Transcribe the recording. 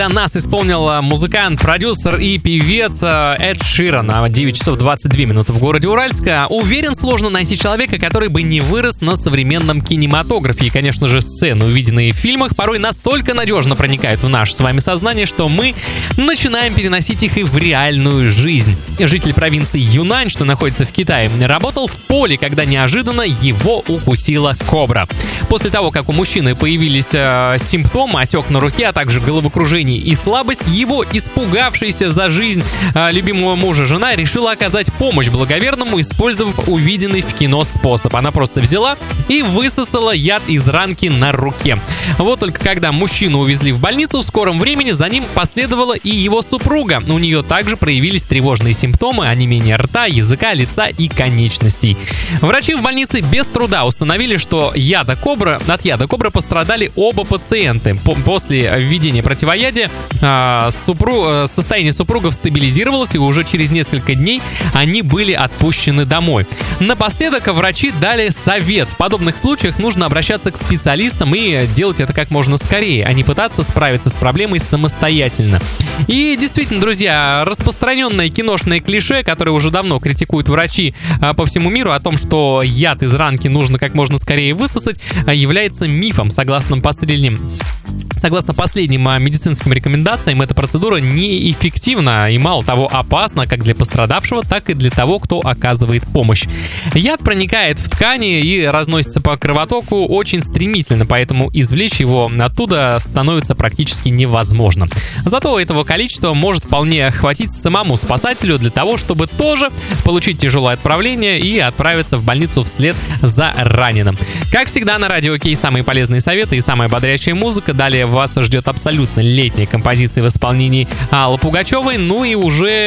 Нас исполнил музыкант, продюсер и певец Эд Ширан. 9 часов 22 минуты в городе Уральска. Уверен, сложно найти человека, который бы не вырос на современном кинематографе. И, конечно же, сцены, увиденные в фильмах, порой настолько надежно проникают в наше с вами сознание, что мы начинаем переносить их и в реальную жизнь. Житель провинции Юнань, что находится в Китае, работал в поле, когда неожиданно его укусила кобра. После того, как у мужчины появились симптомы, отек на руке, а также головокружение и слабость, его испугавшаяся за жизнь любимого мужа жена решила оказать помощь благоверному, использовав увиденный в кино способ. Она просто взяла и высосала яд из ранки на руке. Вот только когда мужчину увезли в больницу, в скором времени за ним последовала и его супруга. У нее также проявились тревожные симптомы, онемение рта, языка, лица и конечностей. Врачи в больнице без труда установили, что от яда кобры пострадали оба пациенты. После введения противоядия состояние супругов стабилизировалось, и уже через несколько дней они были отпущены домой. Напоследок врачи дали совет. В подобных случаях нужно обращаться к специалистам и делать это как можно скорее, а не пытаться справиться с проблемой самостоятельно. И действительно, друзья, распространенное киношное клише, которое уже давно критикуют врачи по всему миру, о том, что яд из ранки нужно как можно скорее высосать, является мифом. Согласно последним медицинским рекомендациям, эта процедура неэффективна и, мало того, опасна как для пострадавшего, так и для того, кто оказывает помощь. Яд проникает в ткани и разносится по кровотоку очень стремительно, поэтому извлечь его оттуда становится практически невозможно. Зато этого количества может вполне хватить самому спасателю для того, чтобы тоже получить тяжелое отправление и отправиться в больницу вслед за раненым. Как всегда, на Радио Кей самые полезные советы и самая бодрящая музыка. Далее вас ждет абсолютно летняя композиция в исполнении Аллы Пугачевой, ну и уже